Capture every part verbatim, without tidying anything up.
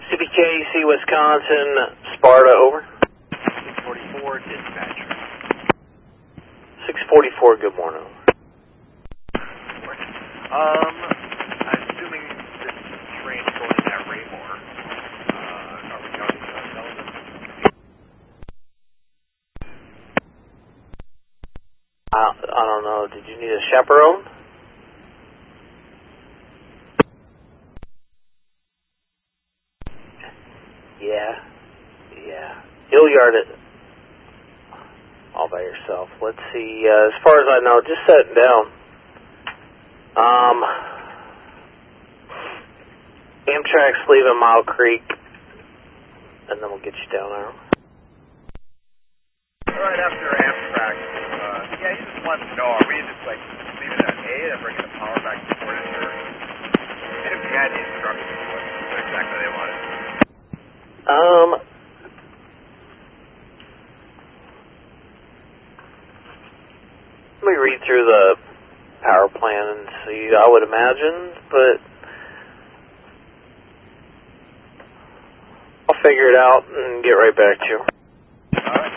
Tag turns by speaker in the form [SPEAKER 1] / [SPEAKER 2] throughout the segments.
[SPEAKER 1] C B K C Wisconsin, Sparta, over.
[SPEAKER 2] six forty-four, dispatcher.
[SPEAKER 1] six forty-four, good morning.
[SPEAKER 2] Um, I'm assuming this train is going at Raymore. Uh, are we talking about Sullivan?
[SPEAKER 1] I, I don't know, did you need a chaperone? Yeah, yeah. You'll yard it all by yourself. Let's see, uh, as far as I know, just set it down. Um, Amtrak's leaving Mile Creek, and then we'll get you down there.
[SPEAKER 2] Right after Amtrak, uh, yeah, you just want to know, are we just like leaving it at A and bringing the power back to Portage, or and if you had the instructions, what, what exactly they wanted?
[SPEAKER 1] Um, let me read through the power plan and see, I would imagine, but I'll figure it out and get right back to you.
[SPEAKER 2] All right.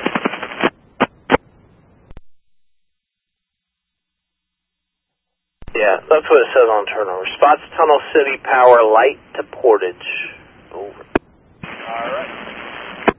[SPEAKER 1] Yeah, that's what it says on turnover. Spots Tunnel City Power Light to Portage. Over.
[SPEAKER 2] All right.